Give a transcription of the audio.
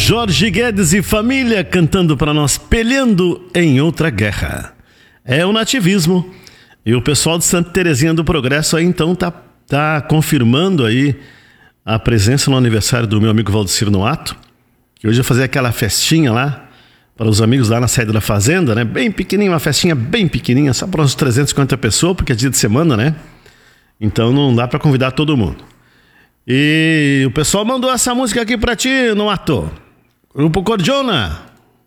Jorge Guedes e família cantando para nós, Peleando em Outra Guerra. É o nativismo. E o pessoal de Santa Terezinha do Progresso aí então tá confirmando aí a presença no aniversário do meu amigo Valdecir Noato, que hoje vai fazer aquela festinha lá para os amigos lá na saída da fazenda, né? Bem pequenininha, uma festinha bem pequenininha, só para uns 350 pessoas, porque é dia de semana, né? Então não dá para convidar todo mundo. E o pessoal mandou essa música aqui pra ti, Noato. Grupo Cordiona.